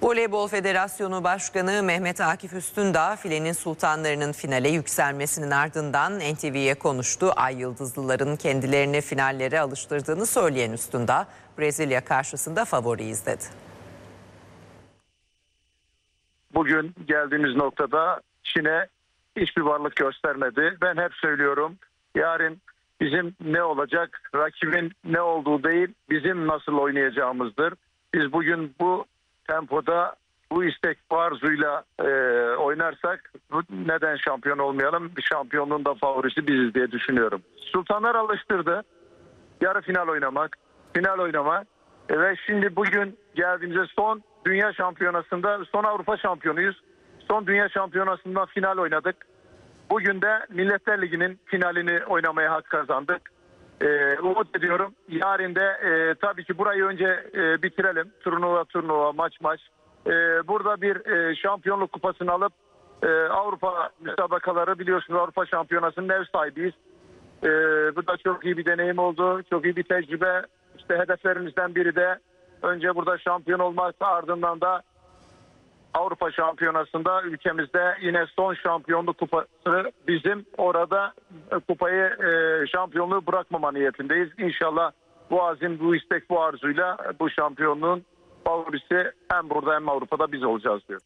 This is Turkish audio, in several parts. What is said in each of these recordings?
Voleybol Federasyonu Başkanı Mehmet Akif Üstündağ, filenin sultanlarının finale yükselmesinin ardından NTV'ye konuştu. Ay Yıldızlıların kendilerini finallere alıştırdığını söyleyen Üstündağ, Brezilya karşısında favoriyiz dedi. Bugün geldiğimiz noktada Çin'e hiçbir varlık göstermedi. Ben hep söylüyorum, yarın bizim ne olacak, rakibin ne olduğu değil, bizim nasıl oynayacağımızdır. Biz bugün bu tempoda, bu istek, bu arzuyla oynarsak neden şampiyon olmayalım? Bir şampiyonluğun da favorisi biziz diye düşünüyorum. Sultanlar alıştırdı. Yarı final oynamak, final oynamak ve şimdi bugün geldiğimizde son dünya şampiyonasında, son Avrupa şampiyonuyuz. Son dünya şampiyonasında final oynadık. Bugün de Milletler Ligi'nin finalini oynamaya hak kazandık. Umut ediyorum. Yarın da tabii ki burayı önce bitirelim. Turnuva, maç. Burada bir şampiyonluk kupasını alıp Avrupa müsabakaları, biliyorsunuz Avrupa Şampiyonası'nın ev sahibiyiz. Bu da çok iyi bir deneyim oldu. Çok iyi bir tecrübe. İşte hedeflerimizden biri de önce burada şampiyon olmak, ardından da Avrupa Şampiyonası'nda ülkemizde yine son şampiyonluk kupası bizim. Orada kupayı, şampiyonluğu bırakmama niyetindeyiz. İnşallah bu azim, bu istek, bu arzuyla bu şampiyonluğun favorisi hem burada hem Avrupa'da biz olacağız diyor.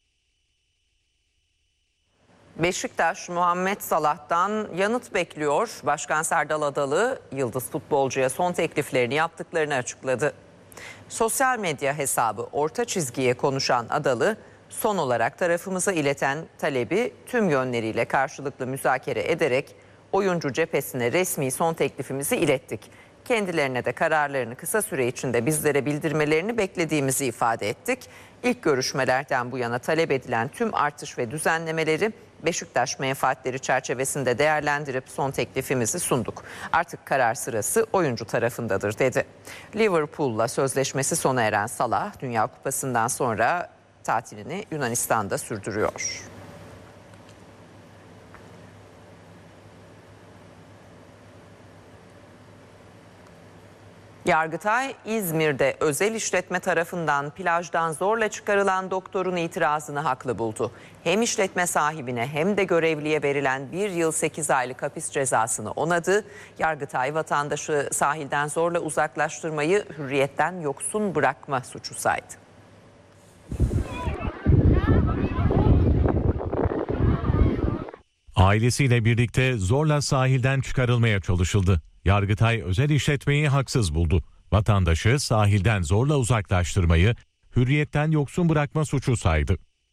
Beşiktaş Muhammed Salah'tan yanıt bekliyor. Başkan Serdal Adalı, yıldız futbolcuya son tekliflerini yaptıklarını açıkladı. Sosyal medya hesabı Orta Çizgi'ye konuşan Adalı, son olarak tarafımıza ileten talebi tüm yönleriyle karşılıklı müzakere ederek oyuncu cephesine resmi son teklifimizi ilettik. Kendilerine de kararlarını kısa süre içinde bizlere bildirmelerini beklediğimizi ifade ettik. İlk görüşmelerden bu yana talep edilen tüm artış ve düzenlemeleri Beşiktaş menfaatleri çerçevesinde değerlendirip son teklifimizi sunduk. Artık karar sırası oyuncu tarafındadır dedi. Liverpool'la sözleşmesi sona eren Salah, Dünya Kupası'ndan sonra tatilini Yunanistan'da sürdürüyor. Yargıtay, İzmir'de özel işletme tarafından plajdan zorla çıkarılan doktorun itirazını haklı buldu. Hem işletme sahibine hem de görevliye verilen 1 yıl 8 aylık hapis cezasını onadı. Yargıtay, vatandaşı sahilden zorla uzaklaştırmayı hürriyetten yoksun bırakma suçu saydı. Ailesiyle birlikte zorla sahilden çıkarılmaya çalışıldı. Yargıtay özel işletmeyi haksız buldu. Vatandaşı sahilden zorla uzaklaştırmayı hürriyetten yoksun bırakma suçu saydı.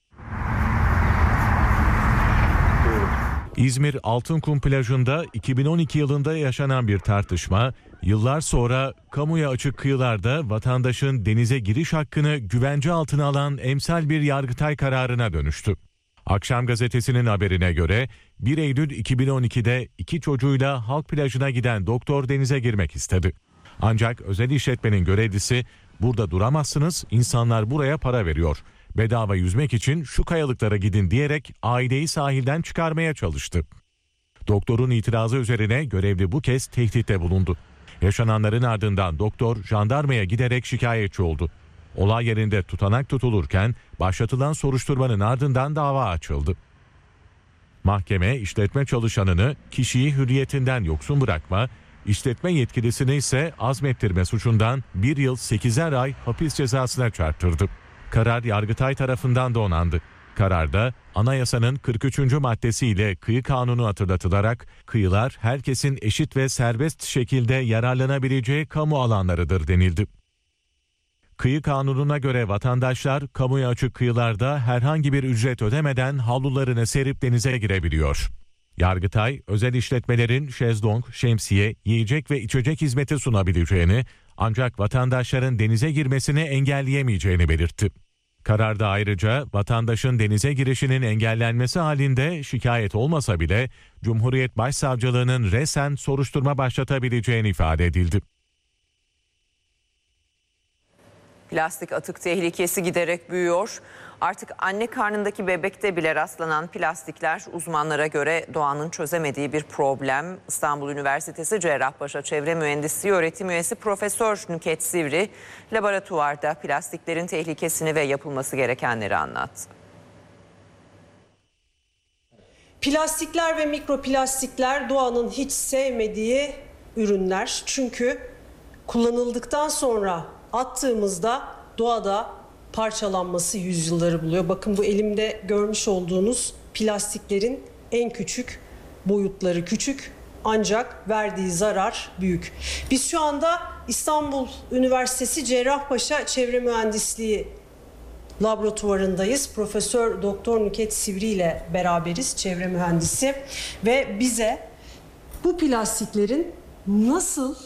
İzmir Altınkum plajında 2012 yılında yaşanan bir tartışma, yıllar sonra kamuya açık kıyılarda vatandaşın denize giriş hakkını güvence altına alan emsal bir Yargıtay kararına dönüştü. Akşam gazetesinin haberine göre 1 Eylül 2012'de 2 çocuğuyla halk plajına giden doktor denize girmek istedi. Ancak özel işletmenin görevlisi "Burada duramazsınız, insanlar buraya para veriyor. Bedava yüzmek için şu kayalıklara gidin" diyerek aileyi sahilden çıkarmaya çalıştı. Doktorun itirazı üzerine görevli bu kez tehditte bulundu. Yaşananların ardından doktor jandarmaya giderek şikayetçi oldu. Olay yerinde tutanak tutulurken başlatılan soruşturmanın ardından dava açıldı. Mahkeme işletme çalışanını kişiyi hürriyetinden yoksun bırakma, işletme yetkilisini ise azmettirme suçundan 1 yıl 8'er ay hapis cezasına çarptırdı. Karar Yargıtay tarafından da onandı. Kararda anayasanın 43. maddesiyle kıyı kanunu hatırlatılarak kıyılar herkesin eşit ve serbest şekilde yararlanabileceği kamu alanlarıdır denildi. Kıyı kanununa göre vatandaşlar kamuya açık kıyılarda herhangi bir ücret ödemeden havlularını serip denize girebiliyor. Yargıtay, özel işletmelerin şezlong, şemsiye, yiyecek ve içecek hizmeti sunabileceğini, ancak vatandaşların denize girmesini engelleyemeyeceğini belirtti. Kararda ayrıca vatandaşın denize girişinin engellenmesi halinde şikayet olmasa bile Cumhuriyet Başsavcılığının resen soruşturma başlatabileceğini ifade edildi. Plastik atık tehlikesi giderek büyüyor. Artık anne karnındaki bebekte bile rastlanan plastikler uzmanlara göre doğanın çözemediği bir problem. İstanbul Üniversitesi Cerrahpaşa Çevre Mühendisliği öğretim üyesi Profesör Nüket Sivri laboratuvarda plastiklerin tehlikesini ve yapılması gerekenleri anlattı. Plastikler ve mikroplastikler doğanın hiç sevmediği ürünler. Çünkü kullanıldıktan sonra attığımızda doğada parçalanması yüzyılları buluyor. Bakın bu elimde görmüş olduğunuz plastiklerin en küçük boyutları küçük ancak verdiği zarar büyük. Biz şu anda İstanbul Üniversitesi Cerrahpaşa Çevre Mühendisliği laboratuvarındayız. Profesör Doktor Nüket Sivri ile beraberiz, çevre mühendisi, ve bize bu plastiklerin nasıl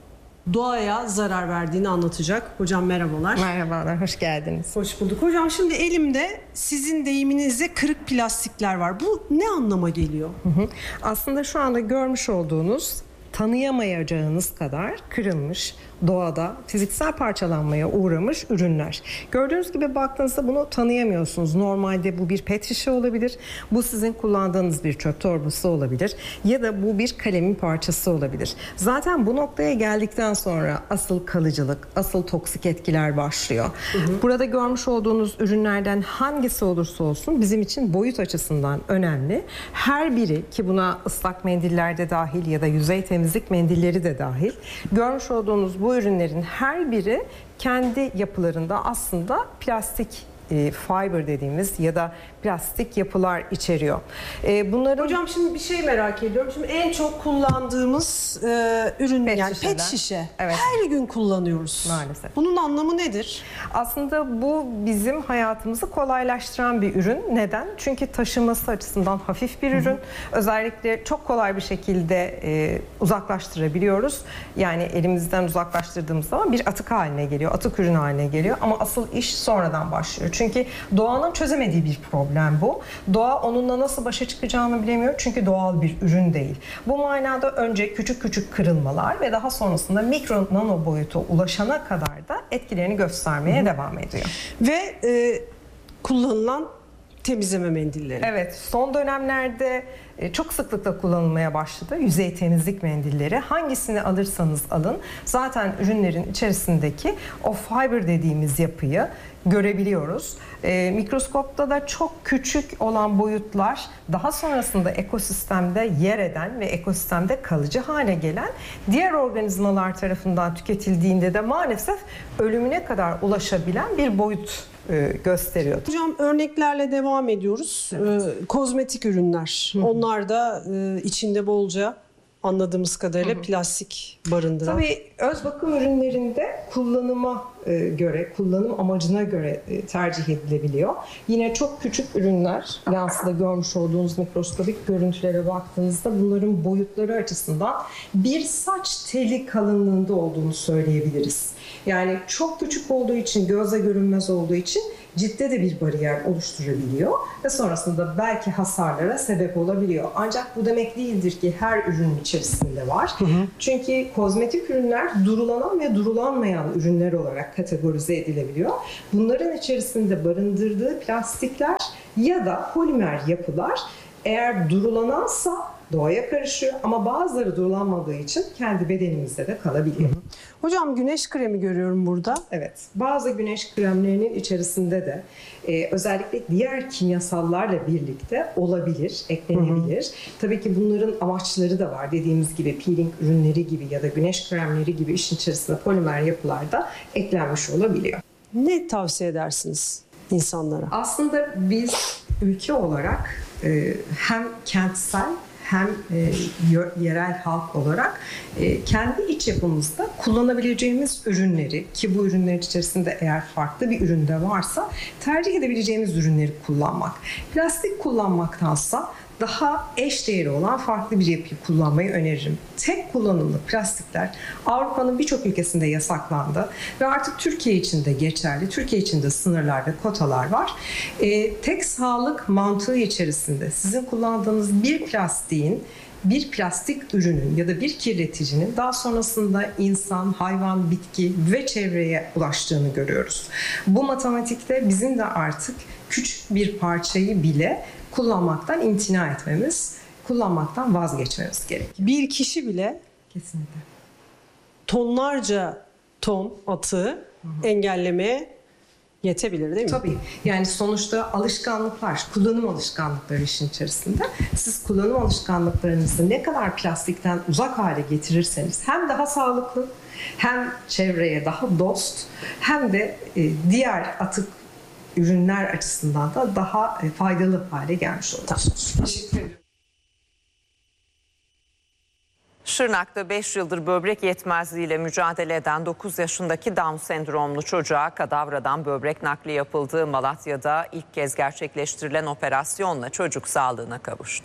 doğaya zarar verdiğini anlatacak. Hocam merhabalar. Merhabalar, hoş geldiniz. Hoş bulduk. Hocam şimdi elimde sizin deyiminizle kırık plastikler var. Bu ne anlama geliyor? Aslında şu anda görmüş olduğunuz tanıyamayacağınız kadar kırılmış, doğada fiziksel parçalanmaya uğramış ürünler. Gördüğünüz gibi baktığınızda bunu tanıyamıyorsunuz. Normalde bu bir pet şişe olabilir, bu sizin kullandığınız bir çöp torbası olabilir ya da bu bir kalemin parçası olabilir. Zaten bu noktaya geldikten sonra asıl kalıcılık, asıl toksik etkiler başlıyor. Burada görmüş olduğunuz ürünlerden hangisi olursa olsun bizim için boyut açısından önemli. Her biri, ki buna ıslak mendiller de dahil ya da yüzey temizlik mendilleri de dahil, görmüş olduğunuz bu ürünlerin her biri kendi yapılarında aslında plastik fiber dediğimiz ya da plastik yapılar içeriyor. Bunların... Hocam şimdi bir şey merak ediyorum. Şimdi en çok kullandığımız ürün pet şişe. Evet. Her gün kullanıyoruz. Maalesef. Bunun anlamı nedir? Aslında bu bizim hayatımızı kolaylaştıran bir ürün. Neden? Çünkü taşıması açısından hafif bir ürün. Özellikle çok kolay bir şekilde uzaklaştırabiliyoruz. Yani elimizden uzaklaştırdığımız zaman bir atık haline geliyor. Atık ürün haline geliyor. Ama asıl iş sonradan başlıyor. Çünkü doğanın çözemediği bir problem bu. Doğa onunla nasıl başa çıkacağını bilemiyor. Çünkü doğal bir ürün değil. Bu manada önce küçük küçük kırılmalar ve daha sonrasında mikro nano boyuta ulaşana kadar da etkilerini göstermeye devam ediyor. Ve kullanılan temizleme mendilleri. Evet, son dönemlerde çok sıklıkla kullanılmaya başladı. Yüzey temizlik mendilleri. Hangisini alırsanız alın, zaten ürünlerin içerisindeki o fiber dediğimiz yapıyı görebiliyoruz. Mikroskopta da çok küçük olan boyutlar daha sonrasında ekosistemde yer eden ve ekosistemde kalıcı hale gelen diğer organizmalar tarafından tüketildiğinde de maalesef ölümüne kadar ulaşabilen bir boyut gösteriyor. Hocam örneklerle devam ediyoruz. Kozmetik ürünler. Onlar da içinde bolca anladığımız kadarıyla plastik barındıran. Tabii öz bakım ürünlerinde kullanıma göre, kullanım amacına göre tercih edilebiliyor. Yine çok küçük ürünler, yansıda görmüş olduğunuz mikroskopik görüntülere baktığınızda bunların boyutları açısından bir saç teli kalınlığında olduğunu söyleyebiliriz. Yani çok küçük olduğu için, gözle görünmez olduğu için ciltte de bir bariyer oluşturabiliyor ve sonrasında belki hasarlara sebep olabiliyor. Ancak bu demek değildir ki her ürünün içerisinde var. Çünkü kozmetik ürünler durulanan ve durulanmayan ürünler olarak kategorize edilebiliyor. Bunların içerisinde barındırdığı plastikler ya da polimer yapılar eğer durulanansa doğaya karışıyor ama bazıları durulanmadığı için kendi bedenimizde de kalabiliyor. Hocam güneş kremi görüyorum burada. Evet, bazı güneş kremlerinin içerisinde de özellikle diğer kimyasallarla birlikte olabilir, eklenebilir. Tabii ki bunların amaçları da var. Dediğimiz gibi peeling ürünleri gibi ya da güneş kremleri gibi işin içerisinde polimer yapılar da eklenmiş olabiliyor. Ne tavsiye edersiniz insanlara? Aslında biz ülke olarak hem kentsel hem yerel halk olarak kendi iç yapımızda kullanabileceğimiz ürünleri, ki bu ürünlerin içerisinde eğer farklı bir ürün de varsa tercih edebileceğimiz ürünleri kullanmak. Plastik kullanmaktansa daha eşdeğeri olan farklı bir yapıyı kullanmayı öneririm. Tek kullanımlı plastikler Avrupa'nın birçok ülkesinde yasaklandı ve artık Türkiye için de geçerli. Türkiye için de sınırlar ve kotalar var. Tek sağlık mantığı içerisinde sizin kullandığınız bir plastiğin bir plastik ürünün ya da bir kirleticinin daha sonrasında insan, hayvan, bitki ve çevreye ulaştığını görüyoruz. Bu matematikte bizim de artık küçük bir parçayı bile kullanmaktan imtina etmemiz, kullanmaktan vazgeçmemiz gerekiyor. Bir kişi bile Kesinlikle. tonlarca ton atığı engellemeye yetebilir değil mi? Tabii. Yani sonuçta alışkanlıklar, kullanım alışkanlıkları işin içerisinde. Siz kullanım alışkanlıklarınızı ne kadar plastikten uzak hale getirirseniz hem daha sağlıklı, hem çevreye daha dost, hem de diğer atık ürünler açısından da daha faydalı hale gelmiş olursunuz. Teşekkür ederim. Şırnak'ta 5 yıldır böbrek yetmezliğiyle mücadele eden 9 yaşındaki Down sendromlu çocuğa kadavradan böbrek nakli yapıldı. Malatya'da ilk kez gerçekleştirilen operasyonla çocuk sağlığına kavuştu.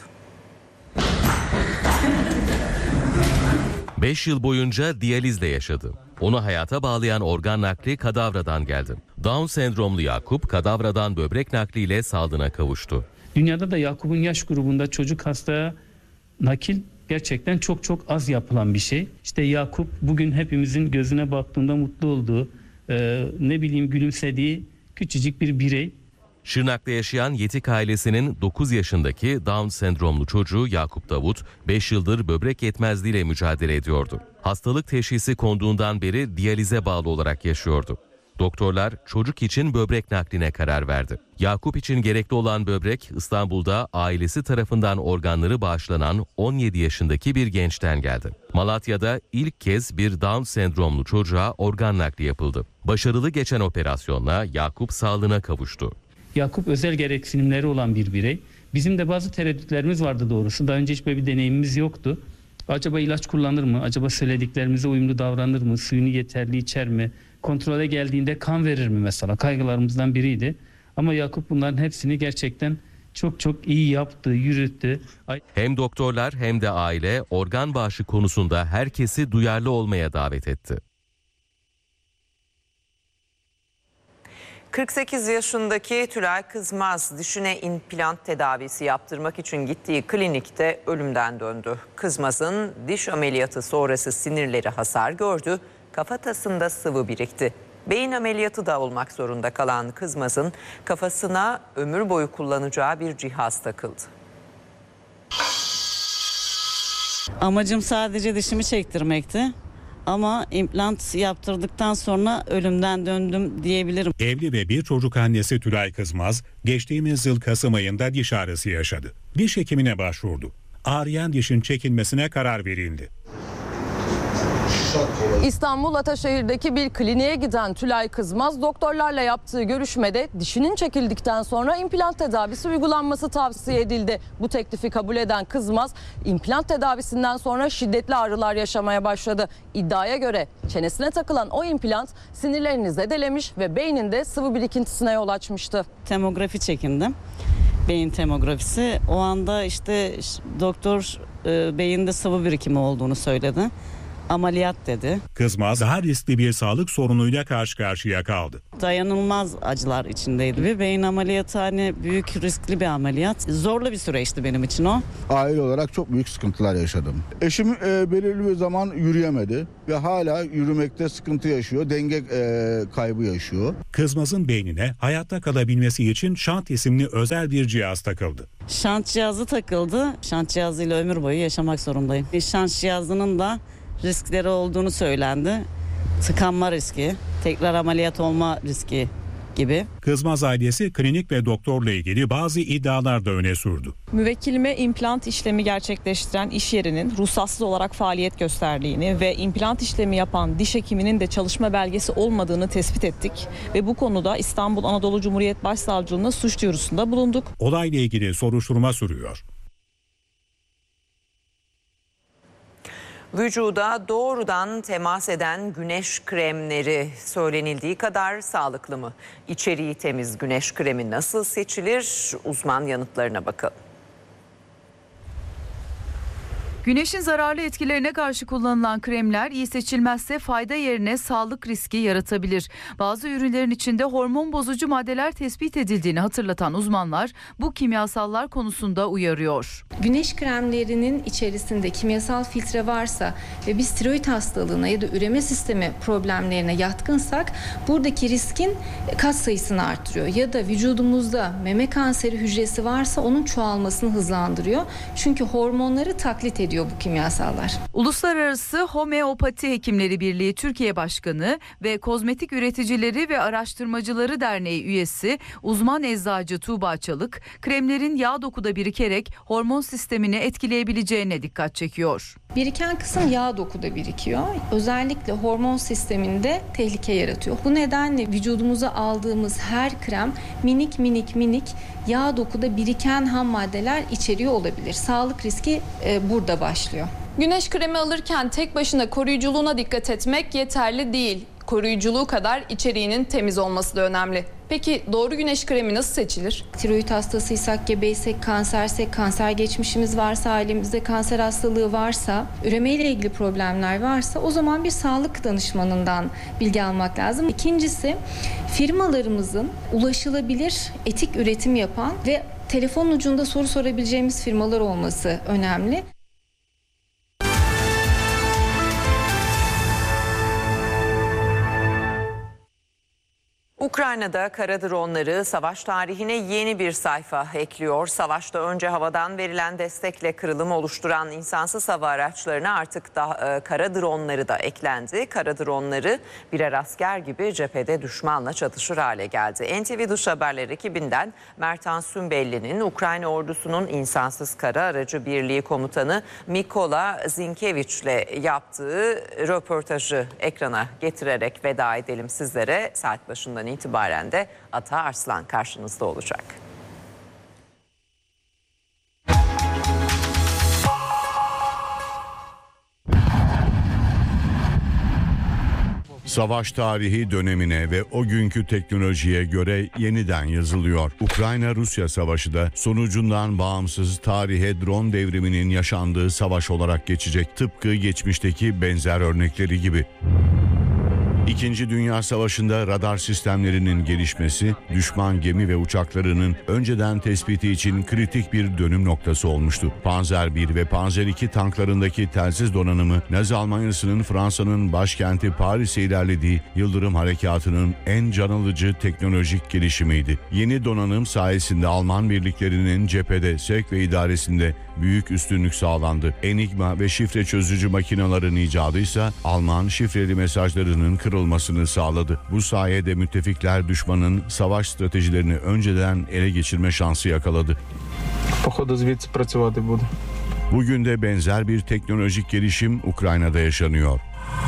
5 yıl boyunca diyalizle yaşadı. Onu hayata bağlayan organ nakli kadavradan geldi. Down sendromlu Yakup kadavradan böbrek nakliyle sağlığına kavuştu. Dünyada da Yakup'un yaş grubunda çocuk hastaya nakil gerçekten çok az yapılan bir şey. İşte Yakup bugün hepimizin gözüne baktığında mutlu olduğu, gülümsediği küçücük bir birey. Şırnak'ta yaşayan Yetik ailesinin 9 yaşındaki Down sendromlu çocuğu Yakup Davut 5 yıldır böbrek yetmezliğiyle mücadele ediyordu. Hastalık teşhisi konduğundan beri diyalize bağlı olarak yaşıyordu. Doktorlar çocuk için böbrek nakline karar verdi. Yakup için gerekli olan böbrek İstanbul'da ailesi tarafından organları bağışlanan 17 yaşındaki bir gençten geldi. Malatya'da ilk kez bir Down sendromlu çocuğa organ nakli yapıldı. Başarılı geçen operasyonla Yakup sağlığına kavuştu. Yakup özel gereksinimleri olan bir birey. Bizim de bazı tereddütlerimiz vardı doğrusu. Daha önce hiç böyle bir deneyimimiz yoktu. Acaba ilaç kullanır mı? Acaba söylediklerimize uyumlu davranır mı? Suyunu yeterli içer mi? Kontrole geldiğinde kan verir mi mesela? Kaygılarımızdan biriydi. Ama Yakup bunların hepsini gerçekten çok iyi yaptı, yürüttü. Hem doktorlar hem de aile organ bağışı konusunda herkesi duyarlı olmaya davet etti. 48 yaşındaki Tülay Kızmaz dişine implant tedavisi yaptırmak için gittiği klinikte ölümden döndü. Kızmaz'ın diş ameliyatı sonrası sinirleri hasar gördü, kafatasında sıvı birikti. Beyin ameliyatı da olmak zorunda kalan Kızmaz'ın kafasına ömür boyu kullanacağı bir cihaz takıldı. Amacım sadece dişimi çektirmekti. Ama implant yaptırdıktan sonra ölümden döndüm diyebilirim. Evli ve bir çocuk annesi Tülay Kızmaz, geçtiğimiz yıl Kasım ayında diş ağrısı yaşadı. Diş hekimine başvurdu. Ağrıyan dişin çekilmesine karar verildi. İstanbul Ataşehir'deki bir kliniğe giden Tülay Kızmaz doktorlarla yaptığı görüşmede dişinin çekildikten sonra implant tedavisi uygulanması tavsiye edildi. Bu teklifi kabul eden Kızmaz implant tedavisinden sonra şiddetli ağrılar yaşamaya başladı. İddiaya göre çenesine takılan o implant sinirlerini zedelemiş ve beyninde sıvı birikintisine yol açmıştı. Tomografi çekindim. Beyin tomografisi. O anda işte doktor beyinde sıvı birikimi olduğunu söyledi. Ameliyat dedi. Kızmaz daha riskli bir sağlık sorunuyla karşı karşıya kaldı. Dayanılmaz acılar içindeydi. Bir beyin ameliyatı büyük riskli bir ameliyat. Zorlu bir süreçti benim için o. Aile olarak çok büyük sıkıntılar yaşadım. Eşim belirli bir zaman yürüyemedi ve hala yürümekte sıkıntı yaşıyor. Denge kaybı yaşıyor. Kızmaz'ın beynine hayatta kalabilmesi için şant isimli özel bir cihaz takıldı. Şant cihazı takıldı. Şant cihazıyla ömür boyu yaşamak zorundayım. Şant cihazının da riskleri olduğunu söylendi. Tıkanma riski, tekrar ameliyat olma riski gibi. Kızmaz ailesi klinik ve doktorla ilgili bazı iddialar da öne sürdü. Müvekkilime implant işlemi gerçekleştiren iş yerinin ruhsatsız olarak faaliyet gösterdiğini ve implant işlemi yapan diş hekiminin de çalışma belgesi olmadığını tespit ettik. Ve bu konuda İstanbul Anadolu Cumhuriyet Başsavcılığı'na suç duyurusunda bulunduk. Olayla ilgili soruşturma sürüyor. Vücuda doğrudan temas eden güneş kremleri söylenildiği kadar sağlıklı mı? İçeriği temiz güneş kremi nasıl seçilir? Uzman yanıtlarına bakalım. Güneşin zararlı etkilerine karşı kullanılan kremler iyi seçilmezse fayda yerine sağlık riski yaratabilir. Bazı ürünlerin içinde hormon bozucu maddeler tespit edildiğini hatırlatan uzmanlar bu kimyasallar konusunda uyarıyor. Güneş kremlerinin içerisinde kimyasal filtre varsa ve biz tiroid hastalığına ya da üreme sistemi problemlerine yatkınsak buradaki riskin kat sayısını artırıyor. Ya da vücudumuzda meme kanseri hücresi varsa onun çoğalmasını hızlandırıyor. Çünkü hormonları taklit ediyor bu kimyasallar. Uluslararası Homeopati Hekimleri Birliği Türkiye Başkanı ve Kozmetik Üreticileri ve Araştırmacıları Derneği üyesi uzman eczacı Tuğba Çalık, kremlerin yağ dokuda birikerek hormon sistemini etkileyebileceğine dikkat çekiyor. Biriken kısım yağ dokuda birikiyor. Özellikle hormon sisteminde tehlike yaratıyor. Bu nedenle vücudumuza aldığımız her krem minik yağ dokuda biriken ham maddeler içeriyor olabilir. Sağlık riski burada başlıyor. Güneş kremi alırken tek başına koruyuculuğuna dikkat etmek yeterli değil. Koruyuculuğu kadar içeriğinin temiz olması da önemli. Peki doğru güneş kremi nasıl seçilir? Tiroid hastasıysak, gebeysek, kansersek, kanser geçmişimiz varsa, ailemizde kanser hastalığı varsa, üremeyle ilgili problemler varsa o zaman bir sağlık danışmanından bilgi almak lazım. İkincisi, firmalarımızın ulaşılabilir, etik üretim yapan ve telefon ucunda soru sorabileceğimiz firmalar olması önemli. Ukrayna'da kara dronları savaş tarihine yeni bir sayfa ekliyor. Savaşta önce havadan verilen destekle kırılım oluşturan insansız hava araçlarına artık kara dronları da eklendi. Kara dronları birer asker gibi cephede düşmanla çatışır hale geldi. NTV Dış Haberler ekibinden Mertan Sümbelli'nin Ukrayna ordusunun insansız kara aracı birliği komutanı Mykola Zinkevich'le yaptığı röportajı ekrana getirerek veda edelim sizlere. Saat başından itibaren de Ata Arslan karşınızda olacak. Savaş tarihi dönemine ve o günkü teknolojiye göre yeniden yazılıyor. Ukrayna-Rusya savaşı da sonucundan bağımsız tarihe drone devriminin yaşandığı savaş olarak geçecek. Tıpkı geçmişteki benzer örnekleri gibi. İkinci Dünya Savaşı'nda radar sistemlerinin gelişmesi, düşman gemi ve uçaklarının önceden tespiti için kritik bir dönüm noktası olmuştu. Panzer I ve Panzer II tanklarındaki telsiz donanımı, Nazi Almanyası'nın Fransa'nın başkenti Paris'e ilerlediği Yıldırım Harekatı'nın en can alıcı teknolojik gelişimiydi. Yeni donanım sayesinde Alman birliklerinin cephede sevk ve idaresinde büyük üstünlük sağlandı. Enigma ve şifre çözücü makinelerin icadı ise Alman şifreli mesajlarının kırılmasını sağladı. Bu sayede müttefikler düşmanın savaş stratejilerini önceden ele geçirme şansı yakaladı. Bugün de benzer bir teknolojik gelişim Ukrayna'da yaşanıyor.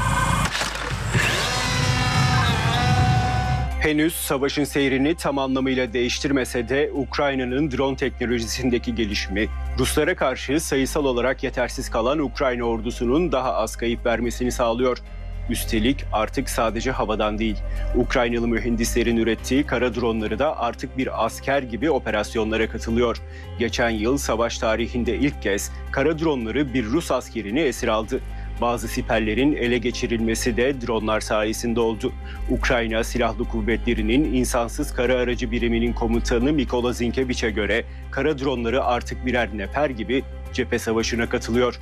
Henüz savaşın seyrini tam anlamıyla değiştirmese de Ukrayna'nın drone teknolojisindeki gelişimi, Ruslara karşı sayısal olarak yetersiz kalan Ukrayna ordusunun daha az kayıp vermesini sağlıyor. Üstelik artık sadece havadan değil, Ukraynalı mühendislerin ürettiği kara dronları da artık bir asker gibi operasyonlara katılıyor. Geçen yıl savaş tarihinde ilk kez kara dronları bir Rus askerini esir aldı. Bazı siperlerin ele geçirilmesi de dronlar sayesinde oldu. Ukrayna Silahlı Kuvvetleri'nin insansız kara aracı biriminin komutanı Mykola Zinkevich'e göre kara dronları artık birer nefer gibi cephe savaşına katılıyor.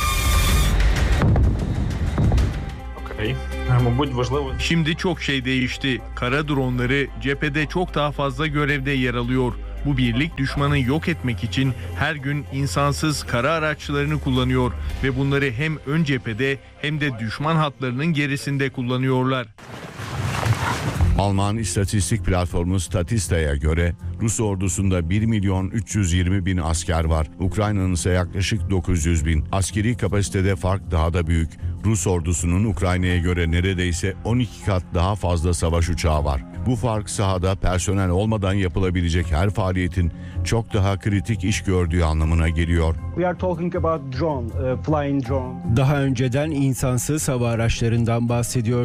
Şimdi çok şey değişti. Kara dronları cephede çok daha fazla görevde yer alıyor. Bu birlik düşmanı yok etmek için her gün insansız kara araçlarını kullanıyor ve bunları hem ön cephede hem de düşman hatlarının gerisinde kullanıyorlar. Alman istatistik platformu Statista'ya göre Rus ordusunda 1.320.000 asker var. Ukrayna'nın ise yaklaşık 900.000. Askeri kapasitede fark daha da büyük. Rus ordusunun Ukrayna'ya göre neredeyse 12 kat daha fazla savaş uçağı var. Bu fark sahada personel olmadan yapılabilecek her faaliyetin çok daha kritik iş gördüğü anlamına geliyor. Daha önceden insansız hava araçlarından bahsediyorduk.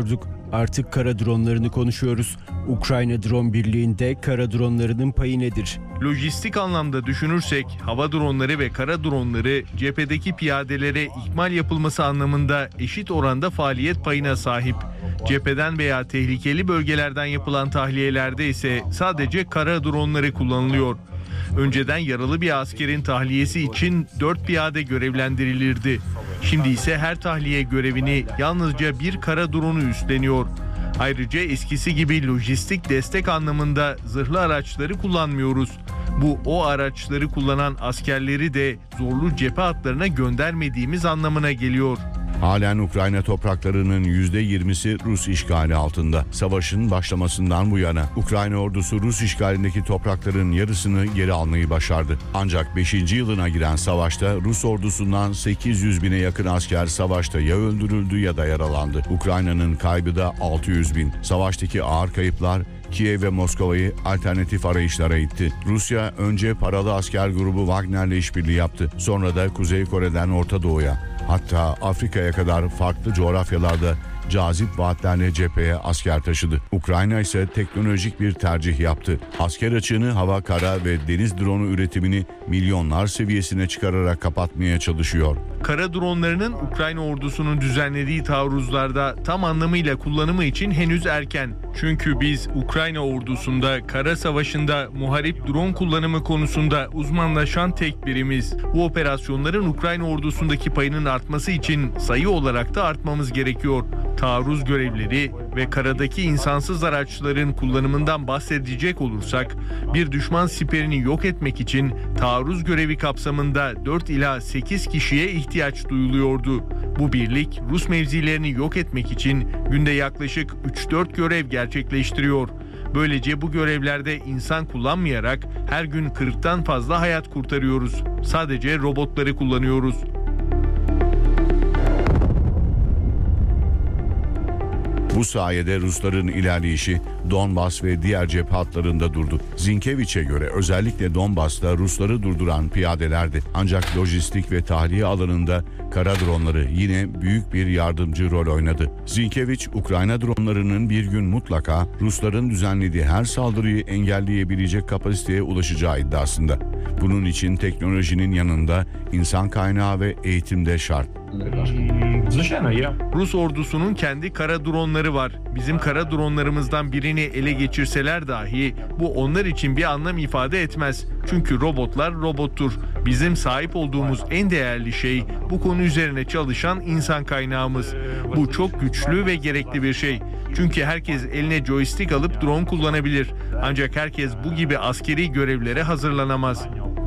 Artık kara dronlarını konuşuyoruz. Ukrayna Drone Birliği'nde kara dronlarının payı nedir? Lojistik anlamda düşünürsek hava dronları ve kara dronları cephedeki piyadelere ikmal yapılması anlamında eşit oranda faaliyet payına sahip. Cepheden veya tehlikeli bölgelerden yapılan tahliyelerde ise sadece kara dronları kullanılıyor. Önceden yaralı bir askerin tahliyesi için 4 piyade görevlendirilirdi. Şimdi ise her tahliye görevini yalnızca bir kara drone'u üstleniyor. Ayrıca eskisi gibi lojistik destek anlamında zırhlı araçları kullanmıyoruz. Bu o araçları kullanan askerleri de zorlu cephe hatlarına göndermediğimiz anlamına geliyor. Halen Ukrayna topraklarının %20'si Rus işgali altında. Savaşın başlamasından bu yana Ukrayna ordusu Rus işgalindeki toprakların yarısını geri almayı başardı. Ancak 5. yılına giren savaşta Rus ordusundan 800 bine yakın asker savaşta ya öldürüldü ya da yaralandı. Ukrayna'nın kaybı da 600 bin. Savaştaki ağır kayıplar Kiev ve Moskova'yı alternatif arayışlara itti. Rusya önce paralı asker grubu Wagner'le işbirliği yaptı. Sonra da Kuzey Kore'den Orta Doğu'ya, hatta Afrika'ya kadar farklı coğrafyalarda cazip vaatlerle cepheye asker taşıdı. Ukrayna ise teknolojik bir tercih yaptı. Asker açığını hava, kara ve deniz dronu üretimini milyonlar seviyesine çıkararak kapatmaya çalışıyor. Kara dronlarının Ukrayna ordusunun düzenlediği taarruzlarda tam anlamıyla kullanımı için henüz erken. Çünkü biz Ukrayna ordusunda kara savaşında muharip drone kullanımı konusunda uzmanlaşan tek birimiz. Bu operasyonların Ukrayna ordusundaki payının artması için sayı olarak da artmamız gerekiyor. Taarruz görevleri ve karadaki insansız araçların kullanımından bahsedecek olursak, bir düşman siperini yok etmek için taarruz görevi kapsamında 4 ila 8 kişiye ihtiyaç duyuluyordu. Bu birlik Rus mevzilerini yok etmek için günde yaklaşık 3-4 görev gerçekleştiriyor. Böylece bu görevlerde insan kullanmayarak her gün 40'tan fazla hayat kurtarıyoruz. Sadece robotları kullanıyoruz. Bu sayede Rusların ilerleyişi Donbas ve diğer cephe hatlarında durdu. Zinkevich'e göre özellikle Donbas'ta Rusları durduran piyadelerdi. Ancak lojistik ve tahliye alanında kara dronları yine büyük bir yardımcı rol oynadı. Zinkevich, Ukrayna dronlarının bir gün mutlaka Rusların düzenlediği her saldırıyı engelleyebilecek kapasiteye ulaşacağı iddiasında. Bunun için teknolojinin yanında insan kaynağı ve eğitim de şart. Rus ordusunun kendi kara dronları var. Bizim kara dronlarımızdan birini ele geçirseler dahi bu onlar için bir anlam ifade etmez. Çünkü robotlar robottur. Bizim sahip olduğumuz en değerli şey bu konu üzerine çalışan insan kaynağımız. Bu çok güçlü ve gerekli bir şey. Çünkü herkes eline joystick alıp drone kullanabilir. Ancak herkes bu gibi askeri görevlere hazırlanamaz.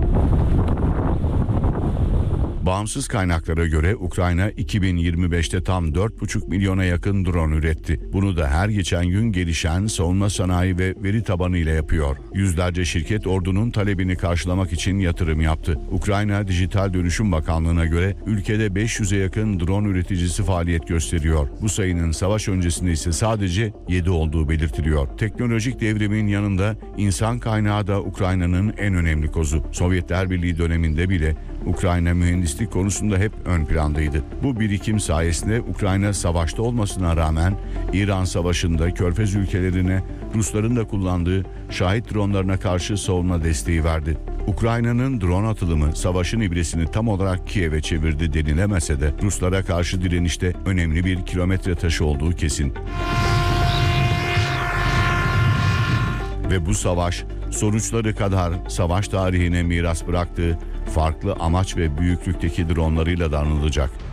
Bağımsız kaynaklara göre Ukrayna 2025'te tam 4,5 milyona yakın drone üretti. Bunu da her geçen gün gelişen savunma sanayi ve veri tabanı ile yapıyor. Yüzlerce şirket ordunun talebini karşılamak için yatırım yaptı. Ukrayna Dijital Dönüşüm Bakanlığı'na göre ülkede 500'e yakın drone üreticisi faaliyet gösteriyor. Bu sayının savaş öncesinde ise sadece 7 olduğu belirtiliyor. Teknolojik devrimin yanında insan kaynağı da Ukrayna'nın en önemli kozu. Sovyetler Birliği döneminde bile Ukrayna mühendislik konusunda hep ön plandaydı. Bu birikim sayesinde Ukrayna savaşta olmasına rağmen İran Savaşı'nda Körfez ülkelerine Rusların da kullandığı şahit dronlarına karşı savunma desteği verdi. Ukrayna'nın drone atılımı savaşın ibresini tam olarak Kiev'e çevirdi denilemese de Ruslara karşı direnişte önemli bir kilometre taşı olduğu kesin. Ve bu savaş sonuçları kadar savaş tarihine miras bıraktığı farklı amaç ve büyüklükteki dronlarıyla da anılacak.